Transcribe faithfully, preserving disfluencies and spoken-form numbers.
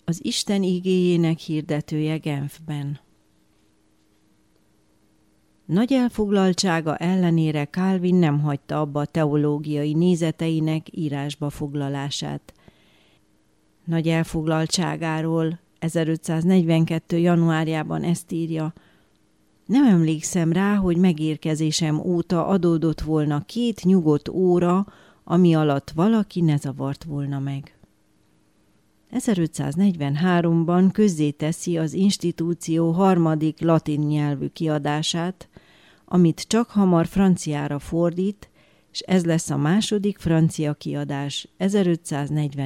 az Isten igéjének hirdetője Genfben. Nagy elfoglaltsága ellenére Calvin nem hagyta abba a teológiai nézeteinek írásba foglalását. Nagy elfoglaltságáról ezerötszáznegyvenkettő. januárjában ezt írja: nem emlékszem rá, hogy megérkezésem óta adódott volna két nyugodt óra, ami alatt valaki ne zavart volna meg. ezerötszáznegyvenháromban közzéteszi az institúció harmadik latin nyelvű kiadását, amit csak hamar franciára fordít, és ez lesz a második francia kiadás ezerötszáznegyven